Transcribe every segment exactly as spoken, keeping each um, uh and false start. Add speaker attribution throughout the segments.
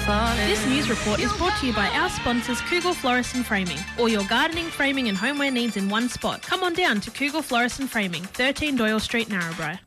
Speaker 1: This news report is brought to you by our sponsors Cougal Florist and Framing. All your gardening, framing and homeware needs in one spot. Come on down to Cougal Florist and Framing, thirteen Doyle Street, Narrabri.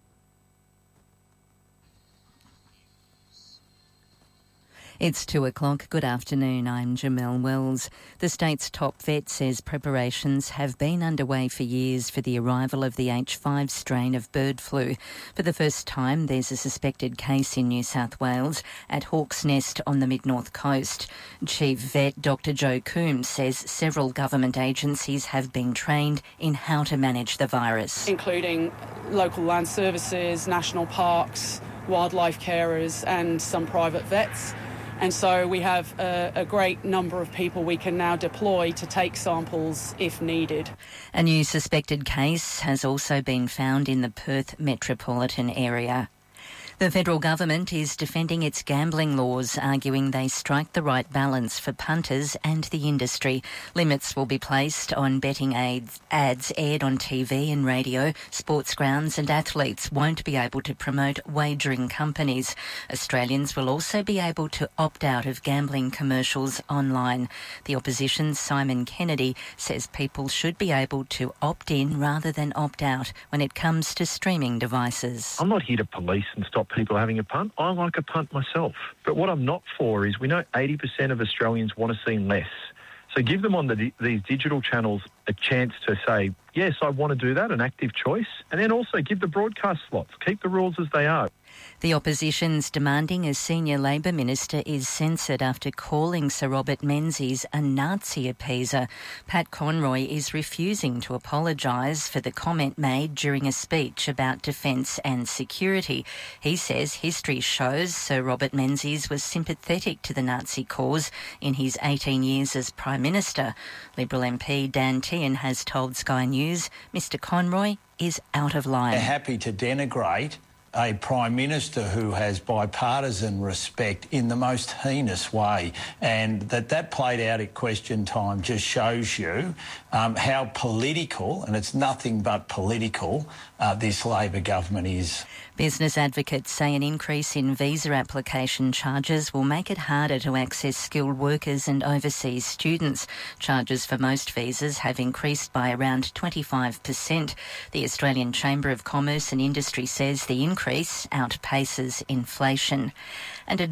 Speaker 2: It's two o'clock. Good afternoon. I'm Jamelle Wells. The state's top vet says preparations have been underway for years for the arrival of the H five strain of bird flu. For the first time, there's a suspected case in New South Wales at Hawk's Nest on the mid-north coast. Chief Vet Doctor Joe Coombs says several government agencies have been trained in how to manage the virus,
Speaker 3: including local land services, national parks, wildlife carers and some private vets. And so we have a, a great number of people we can now deploy to take samples if needed.
Speaker 2: A new suspected case has also been found in the Perth metropolitan area. The federal government is defending its gambling laws, arguing they strike the right balance for punters and the industry. Limits will be placed on betting ads, ads aired on T V and radio. Sports grounds and athletes won't be able to promote wagering companies. Australians will also be able to opt out of gambling commercials online. The opposition's Simon Kennedy says people should be able to opt in rather than opt out when it comes to streaming devices.
Speaker 4: I'm not here to police and stop people having a punt. I like a punt myself. But what I'm not for is we know eighty percent of Australians want to see less. So give them on the, these digital channels a chance to say, yes, I want to do that, an active choice. And then also give the broadcast slots. Keep the rules as they are.
Speaker 2: The opposition's demanding a senior Labor minister is censured after calling Sir Robert Menzies a Nazi appeaser. Pat Conroy is refusing to apologise for the comment made during a speech about defence and security. He says history shows Sir Robert Menzies was sympathetic to the Nazi cause in his eighteen years as Prime Minister. Liberal M P Dan Tehan has told Sky News Mr Conroy is out of line.
Speaker 5: They're happy to denigrate a Prime Minister who has bipartisan respect in the most heinous way, and that that played out at question time just shows you um, how political, and it's nothing but political, uh, this Labor government is.
Speaker 2: Business advocates say an increase in visa application charges will make it harder to access skilled workers and overseas students. Charges for most visas have increased by around twenty-five percent. The Australian Chamber of Commerce and Industry says the increase outpaces inflation. And a